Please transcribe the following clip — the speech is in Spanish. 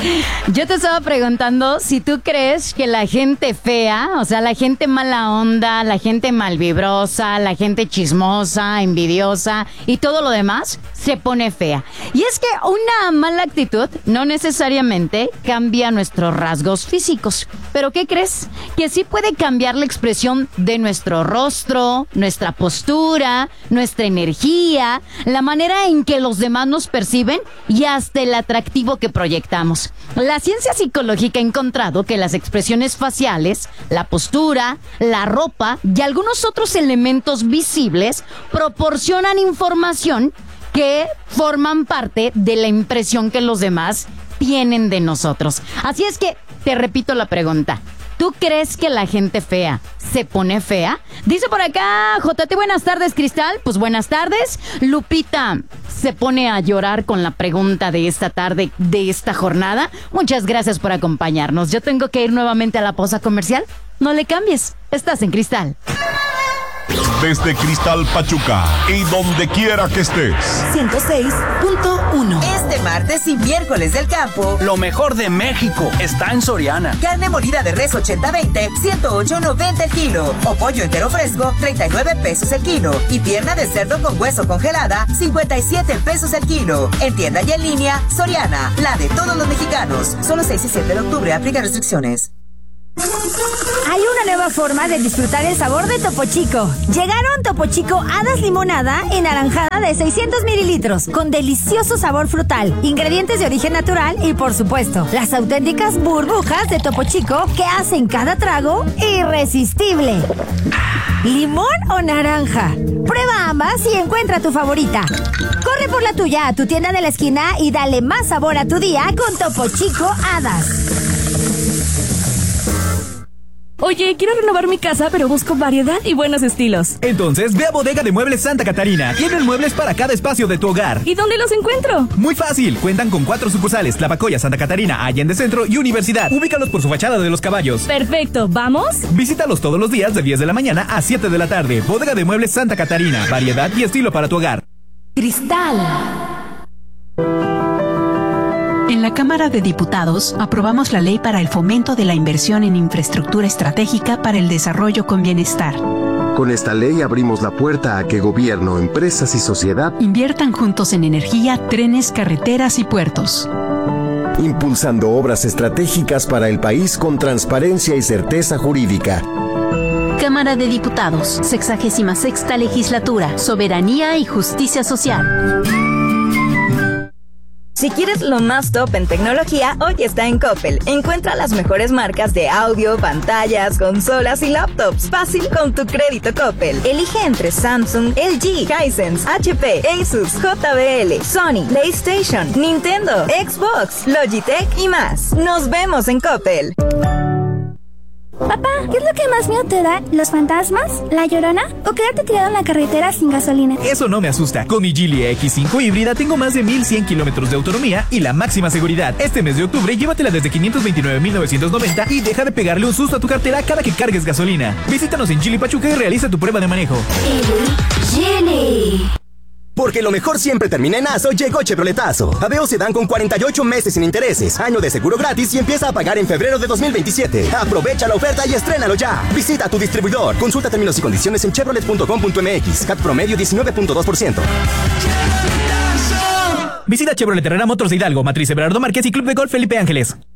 Yo te estaba preguntando si tú crees que la gente fea, o sea, la gente mala onda, la gente malvibrosa, la gente chismosa, envidiosa y todo lo demás, se pone fea. Y es que una mala actitud no necesariamente cambia nuestros rasgos físicos. ¿Pero qué crees? Que sí puede cambiar la expresión de nuestro rostro, nuestra postura, nuestra energía, la manera en que los demás nos perciben y hasta el atractivo que proyectamos. La ciencia psicológica ha encontrado que las expresiones faciales, la postura, la ropa y algunos otros elementos visibles proporcionan información que forman parte de la impresión que los demás tienen de nosotros. Así es que te repito la pregunta. ¿Tú crees que la gente fea se pone fea? Dice por acá, JT, buenas tardes, Cristal. Pues buenas tardes. Lupita se pone a llorar con la pregunta de esta tarde, de esta jornada. Muchas gracias por acompañarnos. Yo tengo que ir nuevamente a la pausa comercial. No le cambies. Estás en Cristal. Desde Cristal Pachuca y donde quiera que estés. 106.1. Este martes y miércoles del campo, lo mejor de México está en Soriana. Carne molida de res 80-20, 108.90 el kilo. O pollo entero fresco, 39 pesos el kilo. Y pierna de cerdo con hueso congelada, 57 pesos el kilo. En tienda y en línea, Soriana, la de todos los mexicanos. Solo 6 y 7 de octubre, aplica restricciones. Hay una nueva forma de disfrutar el sabor de Topo Chico. Llegaron Topo Chico Hadas Limonada y Naranjada de 600 mililitros, con delicioso sabor frutal, ingredientes de origen natural y, por supuesto, las auténticas burbujas de Topo Chico que hacen cada trago irresistible. ¿Limón o naranja? Prueba ambas y encuentra tu favorita. Corre por la tuya a tu tienda de la esquina y dale más sabor a tu día con Topo Chico Hadas. Oye, quiero renovar mi casa, pero busco variedad y buenos estilos. Entonces, ve a Bodega de Muebles Santa Catarina. Tienen muebles para cada espacio de tu hogar. ¿Y dónde los encuentro? Muy fácil. Cuentan con 4 sucursales: Tlapacoya, Santa Catarina, Allende Centro y Universidad. Ubícalos por su fachada de los caballos. Perfecto, ¿vamos? Visítalos todos los días de 10 de la mañana a 7 de la tarde. Bodega de Muebles Santa Catarina. Variedad y estilo para tu hogar. Cristal. En la Cámara de Diputados aprobamos la ley para el fomento de la inversión en infraestructura estratégica para el desarrollo con bienestar. Con esta ley abrimos la puerta a que gobierno, empresas y sociedad inviertan juntos en energía, trenes, carreteras y puertos, impulsando obras estratégicas para el país con transparencia y certeza jurídica. Cámara de Diputados, 66ª Legislatura, Soberanía y Justicia Social. Si quieres lo más top en tecnología, hoy está en Coppel. Encuentra las mejores marcas de audio, pantallas, consolas y laptops. Fácil con tu crédito Coppel. Elige entre Samsung, LG, Hisense, HP, Asus, JBL, Sony, PlayStation, Nintendo, Xbox, Logitech y más. Nos vemos en Coppel. Papá, ¿qué es lo que más miedo te da? ¿Los fantasmas? ¿La llorona? ¿O quedarte tirado en la carretera sin gasolina? Eso no me asusta. Con mi Geely X5 híbrida tengo más de 1100 kilómetros de autonomía y la máxima seguridad. Este mes de octubre llévatela desde 529,990 y deja de pegarle un susto a tu cartera cada que cargues gasolina. Visítanos en Geely Pachuca y realiza tu prueba de manejo. Geely. Porque lo mejor siempre termina en Aso, llegó Chevroletazo. Aveo Sedán con 48 meses sin intereses, año de seguro gratis y empieza a pagar en febrero de 2027. Aprovecha la oferta y estrénalo ya. Visita tu distribuidor. Consulta términos y condiciones en chevrolet.com.mx. CAT promedio 19.2%. Visita Chevrolet Herrera Motors de Hidalgo, Matriz Everardo Márquez y Club de Golf Felipe Ángeles.